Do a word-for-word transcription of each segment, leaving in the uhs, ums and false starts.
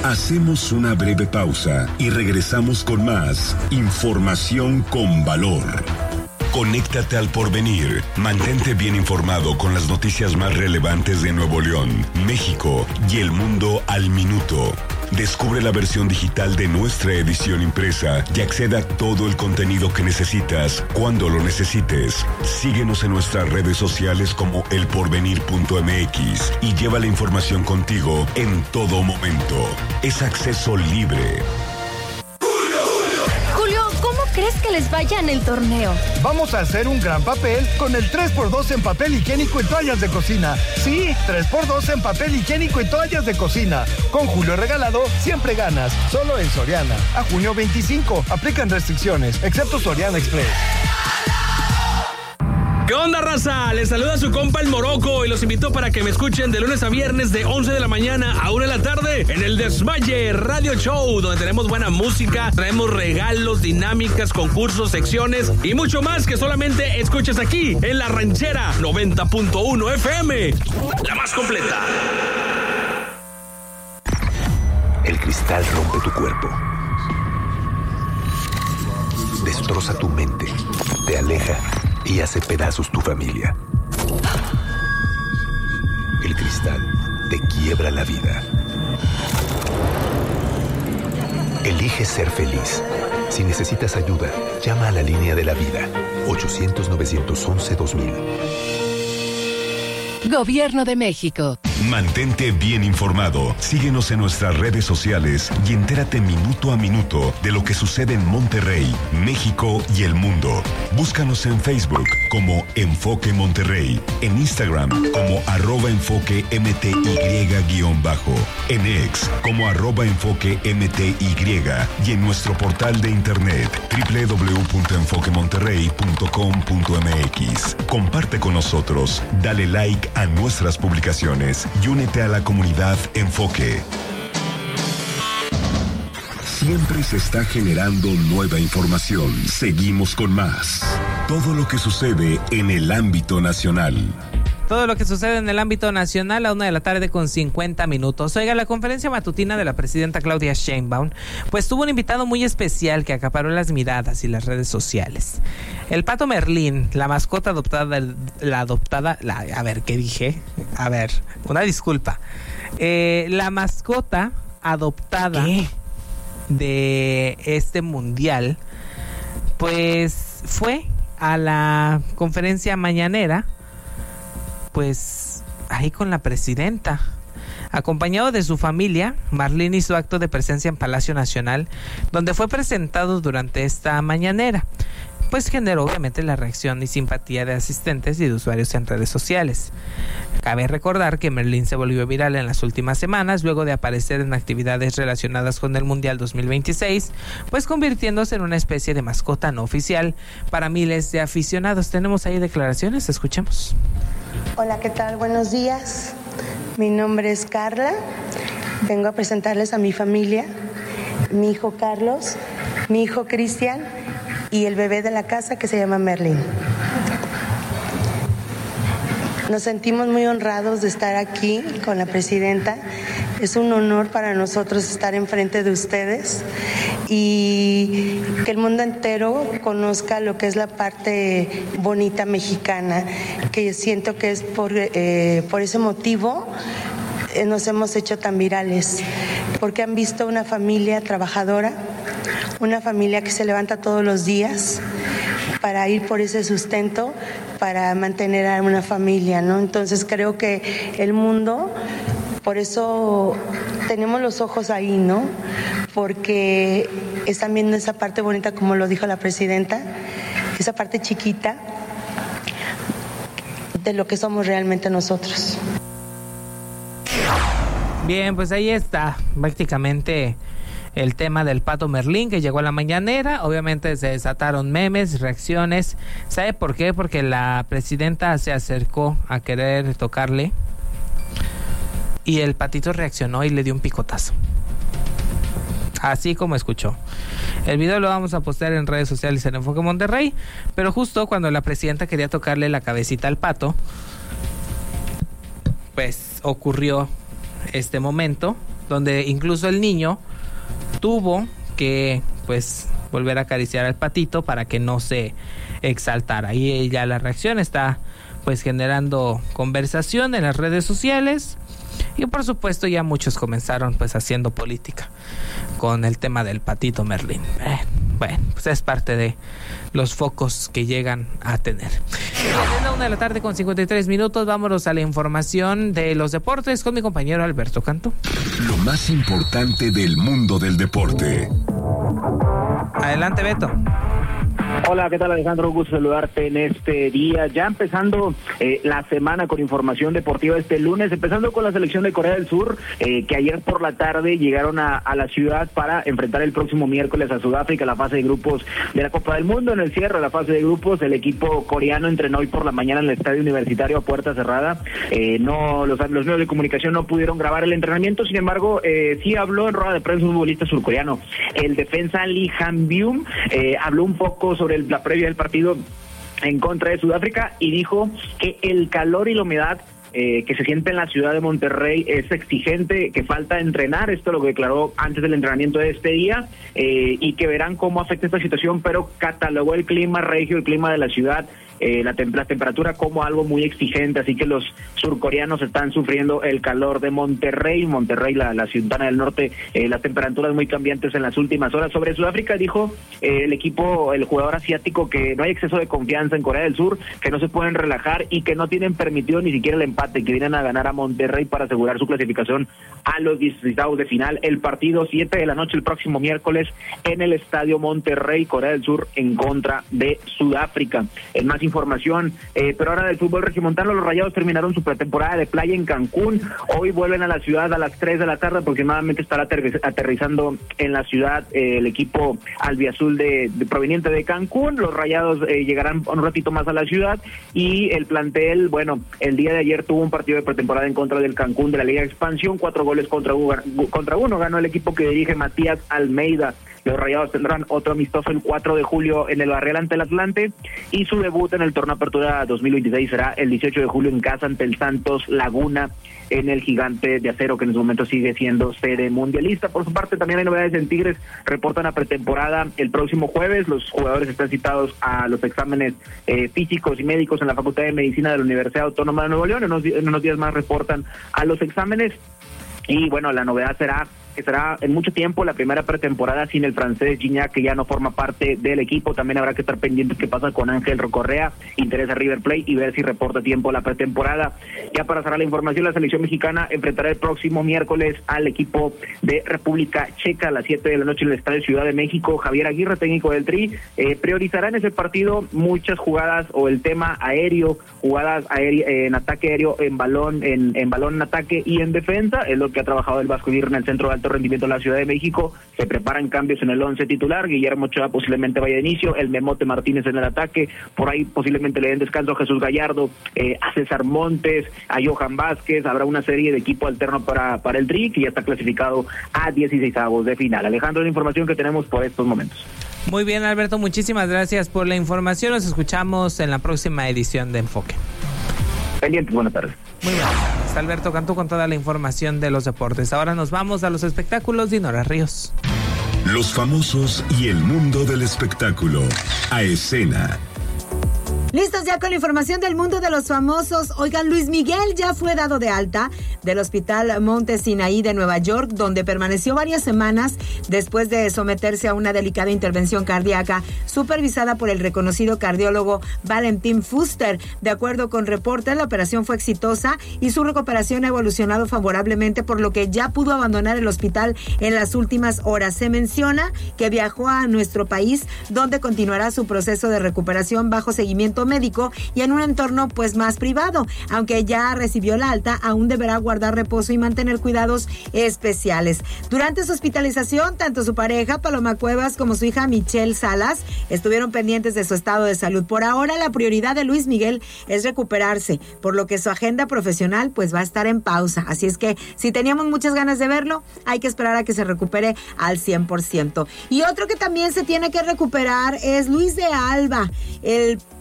Hacemos una breve pausa y regresamos con más información con valor. Conéctate al Porvenir. Mantente bien informado con las noticias más relevantes de Nuevo León, México y el mundo al minuto. Descubre la versión digital de nuestra edición impresa y acceda a todo el contenido que necesitas cuando lo necesites. Síguenos en nuestras redes sociales como el porvenir punto m x y lleva la información contigo en todo momento. Es acceso libre. ¿Crees que les vaya en el torneo? Vamos a hacer un gran papel con el tres por dos en papel higiénico y toallas de cocina. Sí, tres por dos en papel higiénico y toallas de cocina. Con Julio Regalado, siempre ganas. Solo en Soriana. A junio veinticinco. Aplican restricciones, excepto Soriana Express. ¿Qué onda, raza? Les saluda su compa el Morocco y los invito para que me escuchen de lunes a viernes de once de la mañana a una de la tarde en el Desmaye Radio Show, donde tenemos buena música, traemos regalos, dinámicas, concursos, secciones y mucho más que solamente escuches aquí en La Ranchera noventa punto uno F M, la más completa. El cristal rompe tu cuerpo, destroza tu mente, te aleja y hace pedazos tu familia. El cristal te quiebra la vida. Elige ser feliz. Si necesitas ayuda, llama a la línea de la vida. ochocientos, novecientos once, dos mil. Gobierno de México. Mantente bien informado. Síguenos en nuestras redes sociales y entérate minuto a minuto de lo que sucede en Monterrey, México y el mundo. Búscanos en Facebook como Enfoque Monterrey, en Instagram como arroba enfoque mty guión bajo, en X como arroba enfoque mty y en nuestro portal de internet doble u doble u doble u punto enfoque monterrey punto com punto m x. Comparte con nosotros, dale like a nuestras publicaciones y únete a la comunidad Enfoque. Siempre se está generando nueva información. Seguimos con más. Todo lo que sucede en el ámbito nacional. Todo lo que sucede en el ámbito nacional a una de la tarde con cincuenta minutos. Oiga, la conferencia matutina de la presidenta Claudia Sheinbaum pues tuvo un invitado muy especial que acaparó las miradas y las redes sociales. El pato Merlín, la mascota adoptada, la adoptada, la, a ver, ¿qué dije? A ver, una disculpa. Eh, la mascota adoptada ¿Qué? de este mundial, pues fue a la conferencia mañanera, pues ahí con la presidenta. Acompañado de su familia, Marlín hizo acto de presencia en Palacio Nacional, donde fue presentado durante esta mañanera. Pues generó obviamente la reacción y simpatía de asistentes y de usuarios en redes sociales. Cabe recordar que Merlín se volvió viral en las últimas semanas luego de aparecer en actividades relacionadas con el Mundial dos mil veintiséis, pues convirtiéndose en una especie de mascota no oficial para miles de aficionados. Tenemos ahí declaraciones, escuchemos. Hola, ¿qué tal? Buenos días. Mi nombre es Carla. Vengo a presentarles a mi familia, mi hijo Carlos, mi hijo Cristian y el bebé de la casa que se llama Merlín. Nos sentimos muy honrados de estar aquí con la presidenta. Es un honor para nosotros estar enfrente de ustedes y que el mundo entero conozca lo que es la parte bonita mexicana, que siento que es por, eh, por ese motivo eh, nos hemos hecho tan virales, porque han visto una familia trabajadora, una familia que se levanta todos los días para ir por ese sustento, para mantener a una familia, ¿no? Entonces creo que el mundo, por eso tenemos los ojos ahí, ¿no? Porque están viendo esa parte bonita, como lo dijo la presidenta, esa parte chiquita de lo que somos realmente nosotros. Bien, pues ahí está prácticamente el tema del pato Merlín que llegó a la mañanera. Obviamente se desataron memes, reacciones. ¿Sabe por qué? Porque la presidenta se acercó a querer tocarle y el patito reaccionó y le dio un picotazo. Así como escuchó. El video lo vamos a postear en redes sociales en Enfoque Monterrey, pero justo cuando la presidenta quería tocarle la cabecita al pato, pues ocurrió este momento donde incluso el niño tuvo que pues volver a acariciar al patito para que no se exaltara. Y ya la reacción está pues generando conversación en las redes sociales, y por supuesto ya muchos comenzaron pues haciendo política con el tema del patito Merlín. Eh, bueno, pues es parte de los focos que llegan a tener. Es la una de la tarde con cincuenta y tres minutos. Vámonos a la información de los deportes con mi compañero Alberto Cantú. Lo más importante del mundo del deporte. Adelante, Beto. Hola, ¿qué tal, Alejandro? Un gusto saludarte en este día. Ya empezando eh, la semana con información deportiva este lunes, empezando con la selección de Corea del Sur, eh, que ayer por la tarde llegaron a, a la ciudad para enfrentar el próximo miércoles a Sudáfrica, la fase de grupos de la Copa del Mundo. En el cierre de la fase de grupos, el equipo coreano entrenó hoy por la mañana en el estadio universitario a puerta cerrada. Eh, no, los, los medios de comunicación no pudieron grabar el entrenamiento, sin embargo, eh, sí habló en rueda de prensa un futbolista surcoreano. El defensa Lee Han-byum eh, habló un poco sobre el, la previa del partido en contra de Sudáfrica y dijo que el calor y la humedad Eh, que se siente en la ciudad de Monterrey es exigente, que falta entrenar, esto lo declaró antes del entrenamiento de este día, eh, y que verán cómo afecta esta situación, pero catalogó el clima regio, el clima de la ciudad, eh, la, tem- la temperatura como algo muy exigente, así que los surcoreanos están sufriendo el calor de Monterrey, Monterrey, la, la ciudad del norte, eh, las temperaturas muy cambiantes en las últimas horas. Sobre Sudáfrica dijo eh, el equipo, el jugador asiático, que no hay exceso de confianza en Corea del Sur, que no se pueden relajar y que no tienen permitido ni siquiera el empate, que vienen a ganar a Monterrey para asegurar su clasificación a los dieciséis de final. El partido siete de la noche el próximo miércoles en el Estadio Monterrey, Corea del Sur en contra de Sudáfrica. En más información, eh, pero ahora del fútbol regimontano, los Rayados terminaron su pretemporada de playa en Cancún. Hoy vuelven a la ciudad a las tres de la tarde, aproximadamente estará aterriz- aterrizando en la ciudad eh, el equipo albiazul de, de proveniente de Cancún. Los Rayados eh, llegarán un ratito más a la ciudad y el plantel, bueno, el día de ayer tuvo un partido de pretemporada en contra del Cancún de la Liga de Expansión, cuatro goles contra uno, contra uno ganó el equipo que dirige Matías Almeida. Los Rayados tendrán otro amistoso el cuatro de julio en el Barrial ante el Atlante, y su debut en el torneo Apertura dos mil veintiséis será el dieciocho de julio en casa ante el Santos Laguna, en el Gigante de Acero, que en su momento sigue siendo sede mundialista. Por su parte, también hay novedades en Tigres, reportan a pretemporada el próximo jueves. Los jugadores están citados a los exámenes eh, físicos y médicos en la Facultad de Medicina de la Universidad Autónoma de Nuevo León. En unos, en unos días más reportan a los exámenes. Y bueno, la novedad será que será en mucho tiempo la primera pretemporada sin el francés Gignac, que ya no forma parte del equipo. También habrá que estar pendientes qué pasa con Ángel Correa, interesa River Plate, y ver si reporta tiempo la pretemporada. Ya para cerrar la información, la selección mexicana enfrentará el próximo miércoles al equipo de República Checa a las siete de la noche en el Estadio Ciudad de México. Javier Aguirre, técnico del Tri, eh, priorizará en ese partido muchas jugadas o el tema aéreo, jugadas aéreas en ataque aéreo, en balón, en, en balón en ataque y en defensa. Es lo que ha trabajado el Vasco Aguirre en el Centro de Alto Rendimiento de la Ciudad de México. Se preparan cambios en el once titular. Guillermo Ochoa posiblemente vaya de inicio, el Memote Martínez en el ataque, por ahí posiblemente le den descanso a Jesús Gallardo, eh, a César Montes, a Johan Vázquez. Habrá una serie de equipo alterno para, para el Tri, que ya está clasificado a dieciseisavos de final. Alejandro, la información que tenemos por estos momentos. Muy bien, Alberto, muchísimas gracias por la información. Nos escuchamos en la próxima edición de Enfoque. Pendientes, buenas tardes. Muy bien, está Alberto Cantú con toda la información de los deportes. Ahora nos vamos a los espectáculos. Dinora Ríos. Los famosos y el mundo del espectáculo. A escena. Listos ya con la información del mundo de los famosos. Oigan, Luis Miguel ya fue dado de alta del Hospital Monte Sinaí de Nueva York, donde permaneció varias semanas después de someterse a una delicada intervención cardíaca supervisada por el reconocido cardiólogo Valentín Fuster. De acuerdo con reportes, la operación fue exitosa y su recuperación ha evolucionado favorablemente, por lo que ya pudo abandonar el hospital en las últimas horas. Se menciona que viajó a nuestro país, donde continuará su proceso de recuperación bajo seguimiento médico y en un entorno pues más privado. Aunque ya recibió la alta, aún deberá guardar reposo y mantener cuidados especiales. Durante su hospitalización, tanto su pareja Paloma Cuevas como su hija Michelle Salas estuvieron pendientes de su estado de salud. Por ahora, la prioridad de Luis Miguel es recuperarse, por lo que su agenda profesional pues va a estar en pausa. Así es que si teníamos muchas ganas de verlo, hay que esperar a que se recupere al cien por ciento. Y otro que también se tiene que recuperar es Luis de Alba, el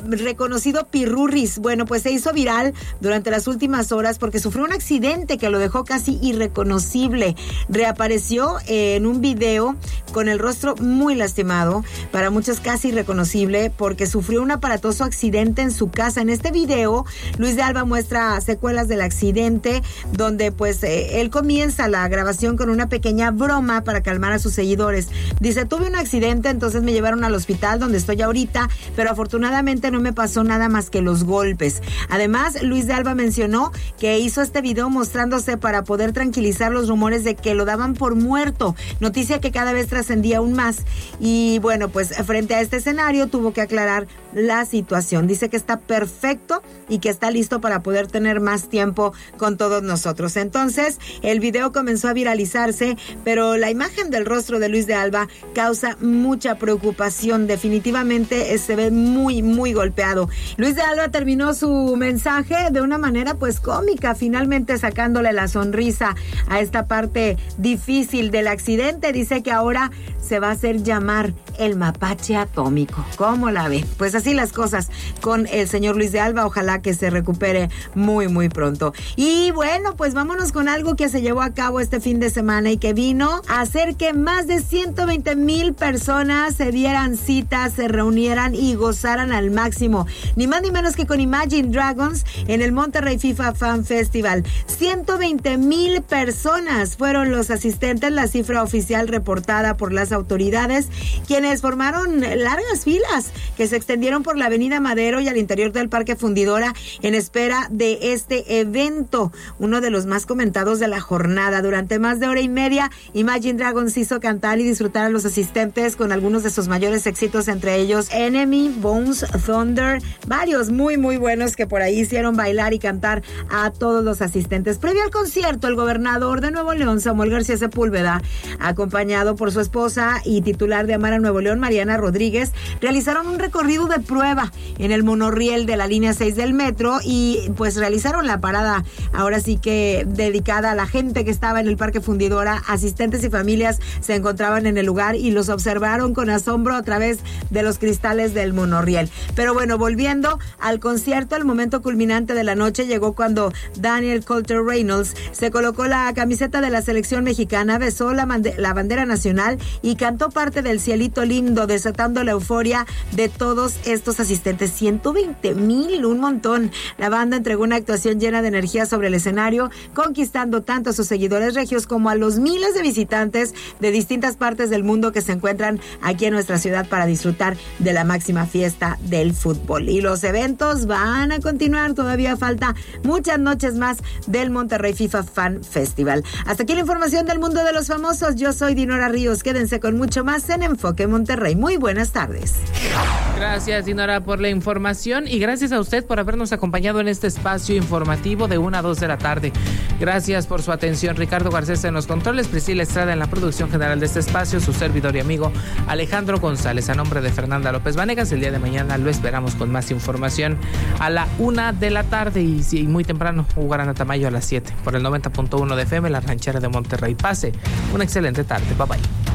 reconocido Pirurris, bueno, pues se hizo viral durante las últimas horas porque sufrió un accidente que lo dejó casi irreconocible. Reapareció en un video con el rostro muy lastimado, para muchos casi irreconocible, porque sufrió un aparatoso accidente en su casa. En este video, Luis de Alba muestra secuelas del accidente, donde pues eh, él comienza la grabación con una pequeña broma para calmar a sus seguidores. Dice, tuve un accidente, entonces me llevaron al hospital donde estoy ahorita, pero afortunadamente no me pasó nada más que los golpes. Además, Luis de Alba mencionó que hizo este video mostrándose para poder tranquilizar los rumores de que lo daban por muerto, noticia que cada vez trascendía aún más. Y bueno, pues frente a este escenario tuvo que aclarar la situación. Dice que está perfecto y que está listo para poder tener más tiempo con todos nosotros. Entonces, el video comenzó a viralizarse, pero la imagen del rostro de Luis de Alba causa mucha preocupación. Definitivamente se ve muy, muy golpeado. Luis de Alba terminó su mensaje de una manera pues cómica, finalmente sacándole la sonrisa a esta parte difícil del accidente. Dice que ahora se va a hacer llamar el mapache atómico. ¿Cómo la ve? Pues así las cosas con el señor Luis de Alba. Ojalá que se recupere muy, muy pronto. Y bueno, pues vámonos con algo que se llevó a cabo este fin de semana y que vino a hacer que más de ciento veinte mil personas se dieran cita, se reunieran y gozaran al máximo. Ni más ni menos que con Imagine Dragons en el Monterrey FIFA Fan Festival. ciento veinte mil personas fueron los asistentes, la cifra oficial reportada por las autoridades, quienes formaron largas filas que se extendieron por la Avenida Madero y al interior del Parque Fundidora en espera de este evento, uno de los más comentados de la jornada. Durante más de hora y media, Imagine Dragons hizo cantar y disfrutar a los asistentes con algunos de sus mayores éxitos, entre ellos Enemy, Bones, Thunder, varios muy muy buenos que por ahí hicieron bailar y cantar a todos los asistentes. Previo al concierto, el gobernador de Nuevo León, Samuel García Sepúlveda, acompañado por su esposa y titular de Amara Nuevo León, Mariana Rodríguez, realizaron un recorrido de prueba en el monorriel de la línea seis del metro y pues realizaron la parada, ahora sí que dedicada a la gente que estaba en el Parque Fundidora. Asistentes y familias se encontraban en el lugar y los observaron con asombro a través de los cristales del monorriel. Pero bueno, volviendo al concierto, el momento culminante de la noche llegó cuando Daniel Colter Reynolds se colocó la camiseta de la selección mexicana, besó la, mande- la bandera nacional y cantó parte del Cielito Lindo, desatando la euforia de todos estos asistentes. ciento veinte mil, un montón. La banda entregó una actuación llena de energía sobre el escenario, conquistando tanto a sus seguidores regios como a los miles de visitantes de distintas partes del mundo que se encuentran aquí en nuestra ciudad para disfrutar de la máxima fiesta del fútbol. Y los eventos van a continuar, todavía falta muchas noches más del Monterrey FIFA Fan Festival. Hasta aquí la información del mundo de los famosos. Yo soy Dinora Ríos. Quédense con mucho más en Enfoque Monterrey. Muy buenas tardes. Gracias, Dinora, por la información y gracias a usted por habernos acompañado en este espacio informativo de una a dos de la tarde. Gracias por su atención. Ricardo Garcés en los controles, Priscila Estrada en la producción general de este espacio, su servidor y amigo Alejandro González. A nombre de Fernanda López Vanegas, el día de mañana lo esperamos con más información a la una de la tarde y, y muy temprano, Guarana Tamayo a las siete por el noventa punto uno de F M, la ranchera de Monterrey. Pase una excelente tarde. Bye bye.